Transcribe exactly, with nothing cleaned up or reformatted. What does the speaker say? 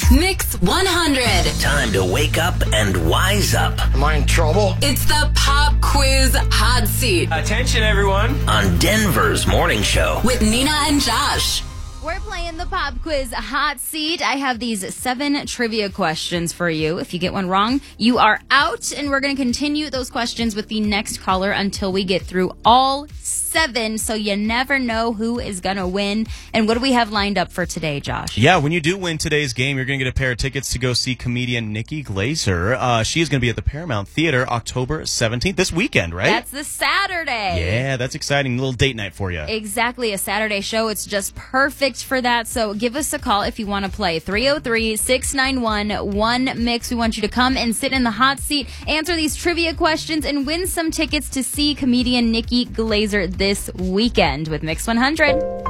Mix one hundred. Time to wake up and wise up. Am I in trouble? It's the Pop Quiz Hot Seat Attention, everyone. On Denver's Morning Show. with Nina and Josh. We're playing the Pop Quiz Hot Seat. I have these seven trivia questions for you. If you get one wrong, you are out, and we're going to continue those questions with the next caller until we get through all seven, so you never know who is going to win. And what do we have lined up for today, Josh? Yeah, when you do win today's game, you're going to get a pair of tickets to go see comedian Nikki Glaser. Uh, she is going to be at the Paramount Theater October seventeenth, this weekend, right? That's the Saturday. Yeah, that's exciting. A little date night for you. Exactly, a Saturday show. It's just perfect for that. So give us a call if you want to play. three oh three, six nine one, one mix. We want you to come and sit in the hot seat, answer these trivia questions, and win some tickets to see comedian Nikki Glaser this weekend with Mix one hundred.